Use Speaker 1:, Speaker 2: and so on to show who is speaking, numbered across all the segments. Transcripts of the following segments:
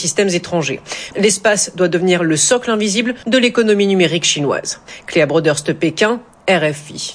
Speaker 1: écosystèmes étrangers. L'espace doit devenir le socle invisible de l'économie numérique chinoise. Cléa Broderst, Pékin, RFI.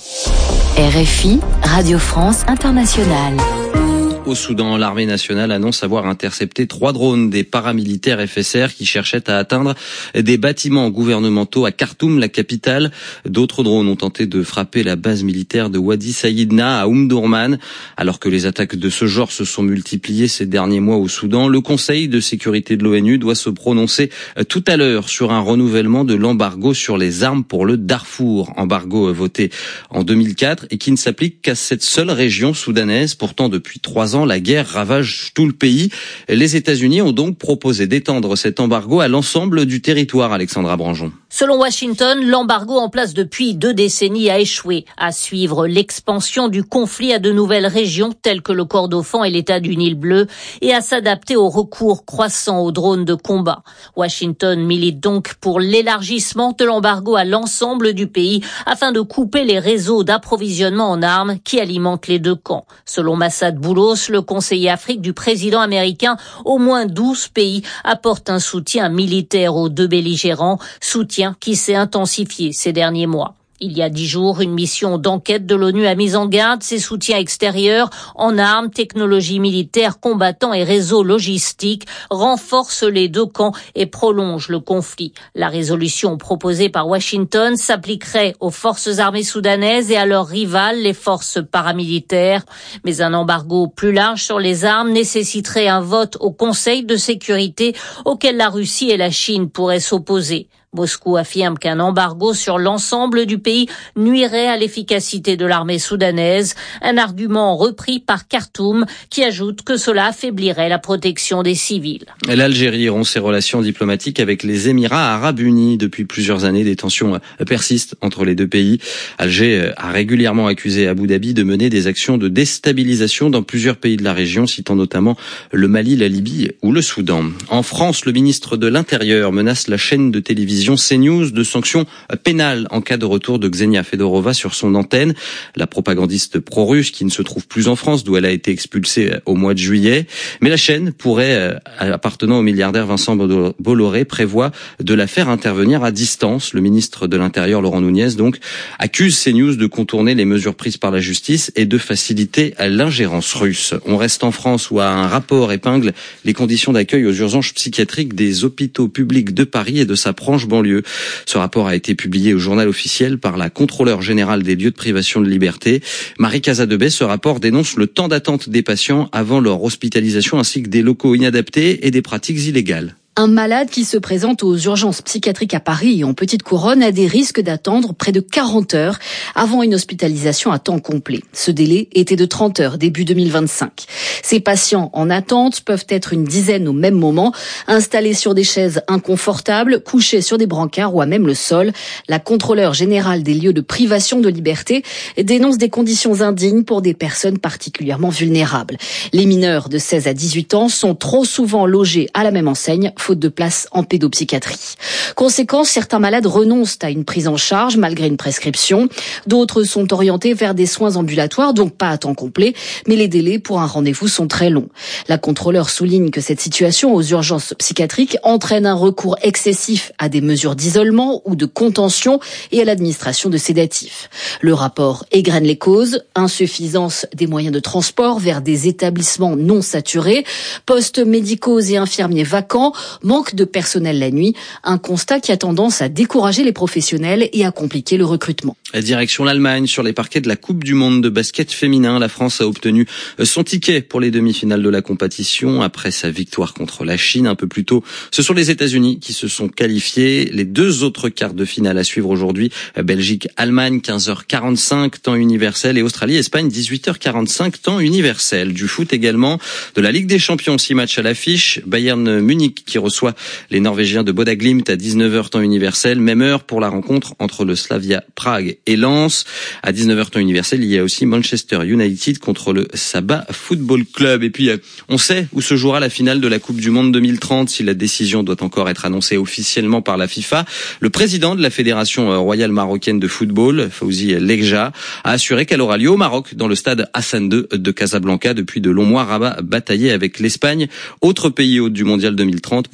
Speaker 2: RFI, Radio France Internationale.
Speaker 3: Au Soudan, l'armée nationale annonce avoir intercepté 3 drones des paramilitaires FSR qui cherchaient à atteindre des bâtiments gouvernementaux à Khartoum, la capitale. D'autres drones ont tenté de frapper la base militaire de Wadi Saïdna à Omdurman. Alors que les attaques de ce genre se sont multipliées ces derniers mois au Soudan, le Conseil de sécurité de l'ONU doit se prononcer tout à l'heure sur un renouvellement de l'embargo sur les armes pour le Darfour. Embargo voté en 2004 et qui ne s'applique qu'à cette seule région soudanaise. Pourtant, depuis 3 ans, la guerre ravage tout le pays. Les États-Unis ont donc proposé d'étendre cet embargo à l'ensemble du territoire, Alexandra Branjon.
Speaker 4: Selon Washington, l'embargo en place depuis 2 décennies a échoué à suivre l'expansion du conflit à de nouvelles régions telles que le Kordofan et l'État du Nil bleu et à s'adapter au recours croissant aux drones de combat. Washington milite donc pour l'élargissement de l'embargo à l'ensemble du pays afin de couper les réseaux d'approvisionnement en armes qui alimentent les 2 camps. Selon Massad Boulos, le conseiller Afrique du président américain, au moins 12 pays apportent un soutien militaire aux 2 belligérants, soutien qui s'est intensifié ces derniers mois. Il y a 10 jours, une mission d'enquête de l'ONU a mis en garde ses soutiens extérieurs en armes, technologies militaires, combattants et réseaux logistiques renforcent les 2 camps et prolongent le conflit. La résolution proposée par Washington s'appliquerait aux forces armées soudanaises et à leurs rivales, les forces paramilitaires. Mais un embargo plus large sur les armes nécessiterait un vote au Conseil de sécurité auquel la Russie et la Chine pourraient s'opposer. Moscou affirme qu'un embargo sur l'ensemble du pays nuirait à l'efficacité de l'armée soudanaise, un argument repris par Khartoum qui ajoute que cela affaiblirait la protection des civils.
Speaker 3: L'Algérie rompt ses relations diplomatiques avec les Émirats arabes unis. Depuis plusieurs années, des tensions persistent entre les 2 pays. Alger a régulièrement accusé Abu Dhabi de mener des actions de déstabilisation dans plusieurs pays de la région, citant notamment le Mali, la Libye ou le Soudan. En France, le ministre de l'Intérieur menace la chaîne de télévision CNews de sanctions pénales en cas de retour de Ksenia Fedorova sur son antenne. La propagandiste pro-russe qui ne se trouve plus en France, d'où elle a été expulsée au mois de juillet. Mais la chaîne pourrait, appartenant au milliardaire Vincent Bolloré, prévoit de la faire intervenir à distance. Le ministre de l'Intérieur, Laurent Nunez, donc, accuse CNews de contourner les mesures prises par la justice et de faciliter l'ingérence russe. On reste en France où un rapport épingle les conditions d'accueil aux urgences psychiatriques des hôpitaux publics de Paris et de sa branche banlieue. Ce rapport a été publié au journal officiel par la contrôleure générale des lieux de privation de liberté. Marie Casadebay, ce rapport dénonce le temps d'attente des patients avant leur hospitalisation ainsi que des locaux inadaptés et des pratiques illégales.
Speaker 5: Un malade qui se présente aux urgences psychiatriques à Paris et en Petite Couronne a des risques d'attendre près de 40 heures avant une hospitalisation à temps complet. Ce délai était de 30 heures début 2025. Ces patients en attente peuvent être une dizaine au même moment, installés sur des chaises inconfortables, couchés sur des brancards ou à même le sol. La contrôleure générale des lieux de privation de liberté dénonce des conditions indignes pour des personnes particulièrement vulnérables. Les mineurs de 16 à 18 ans sont trop souvent logés à la même enseigne, faute de place en pédopsychiatrie. Conséquence, certains malades renoncent à une prise en charge malgré une prescription. D'autres sont orientés vers des soins ambulatoires, donc pas à temps complet, mais les délais pour un rendez-vous sont très longs. La contrôleure souligne que cette situation aux urgences psychiatriques entraîne un recours excessif à des mesures d'isolement ou de contention et à l'administration de sédatifs. Le rapport égrène les causes, insuffisance des moyens de transport vers des établissements non saturés, postes médicaux et infirmiers vacants, manque de personnel la nuit, un constat qui a tendance à décourager les professionnels et à compliquer le recrutement.
Speaker 3: Direction l'Allemagne, sur les parquets de la Coupe du Monde de basket féminin, la France a obtenu son ticket pour les demi-finales de la compétition après sa victoire contre la Chine un peu plus tôt. Ce sont les États-Unis qui se sont qualifiés. Les 2 autres quarts de finale à suivre aujourd'hui, Belgique-Allemagne 15h45 temps universel et Australie-Espagne 18h45 temps universel. Du foot également, de la Ligue des Champions, 6 matchs à l'affiche. Bayern Munich qui reçoit les Norvégiens de Boda Glimt à 19h temps universel. Même heure pour la rencontre entre le Slavia Prague et Lens. À 19h temps universel, il y a aussi Manchester United contre le Sabah Football Club. Et puis, on sait où se jouera la finale de la Coupe du Monde 2030 si la décision doit encore être annoncée officiellement par la FIFA. Le président de la Fédération royale marocaine de football, Fawzi Legja, a assuré qu'elle aura lieu au Maroc, dans le stade Hassan II de Casablanca. Depuis de longs mois, Rabat bataillait avec l'Espagne, autre pays hôte du mondial 2030,